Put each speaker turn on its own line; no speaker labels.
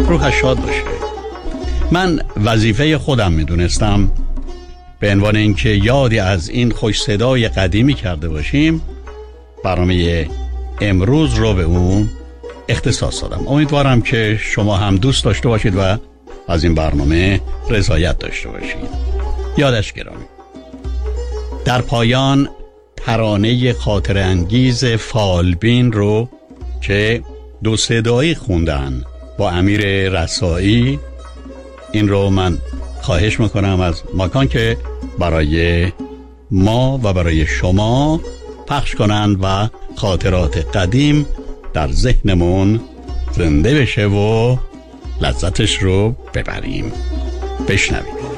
روحش شاد باشه. من وظیفه خودم میدونستم به عنوان اینکه یادی از این خوش صدای قدیمی کرده باشیم برنامه امروز رو به اون اختصاص دادم. امیدوارم که شما هم دوست داشته باشید و از این برنامه رضایت داشته باشید. یادش گرامی. در پایان ترانه خاطر انگیز فالبین رو که دو صدایی خوندن با امیر رسایی، این رو من خواهش میکنم از ماکان که برای ما و برای شما پخش کنند و خاطرات قدیم در ذهنمون زنده بشه و لذتش رو ببریم. بشنوید.